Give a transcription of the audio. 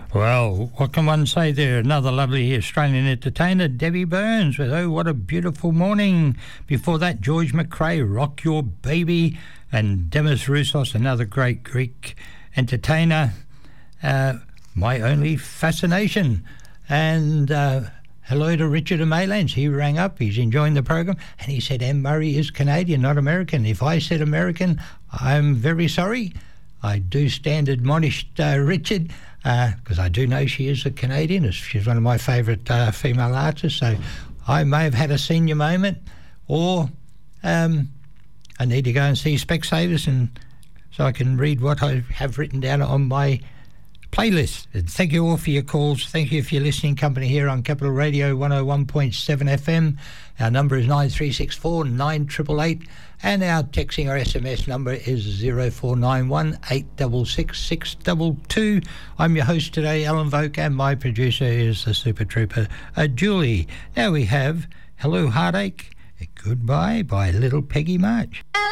Well, what can one say there? Another lovely Australian entertainer, Debbie Burns, with Oh, What a Beautiful Morning. Before that, George McRae, Rock Your Baby, and Demis Roussos, another great Greek entertainer, My Only Fascination. And hello to Richard Maylands. He rang up, he's enjoying the program, and he said Anne Murray is Canadian, not American. If I said American, I'm very sorry. I do stand admonished, Richard, because I do know she is a Canadian. She's one of my favourite female artists, so I may have had a senior moment, or I need to go and see Specsavers and so I can read what I have written down on my playlist. And thank you all for your calls. Thank you for your listening company here on Capital Radio 101.7 FM. Our number is 9364 9888, and our texting or SMS number is 0491 866 622. I'm your host today, Alan Voke, and my producer is the Super Trooper, Julie. Now we have Hello Heartache, Goodbye by Little Peggy March.